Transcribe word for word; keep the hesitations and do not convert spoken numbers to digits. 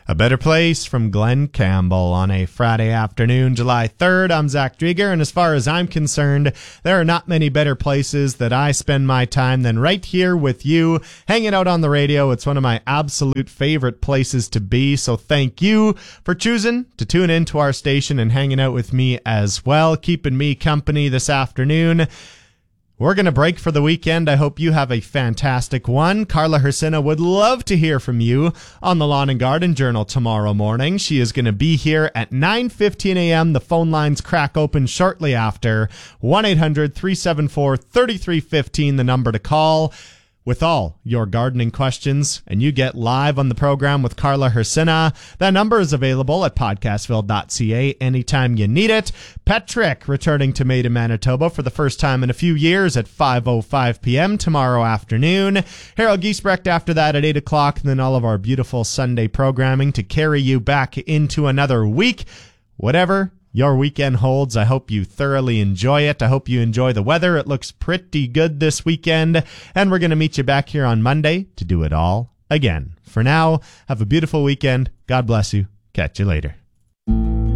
A Better Place from Glenn Campbell on a Friday afternoon, July third. I'm Zach Drieger, and as far as I'm concerned, there are not many better places that I spend my time than right here with you, hanging out on the radio. It's one of my absolute favorite places to be, so thank you for choosing to tune into our station and hanging out with me as well, keeping me company this afternoon. We're going to break for the weekend. I hope you have a fantastic one. Carla Hrsina would love to hear from you on the Lawn and Garden Journal tomorrow morning. She is going to be here at nine fifteen a.m. The phone lines crack open shortly after. one eight hundred three seven four three three one five, the number to call with all your gardening questions, and you get live on the program with Carla Hrsina. That number is available at podcastville dot c a anytime you need it. Patrick returning to Maiden, Manitoba for the first time in a few years at five oh five p.m. tomorrow afternoon. Harold Giesbrecht after that at eight o'clock, and then all of our beautiful Sunday programming to carry you back into another week. Whatever your weekend holds, I hope you thoroughly enjoy it. I hope you enjoy the weather. It looks pretty good this weekend, and we're going to meet you back here on Monday to do it all again. For now, have a beautiful weekend. God bless you. Catch you later.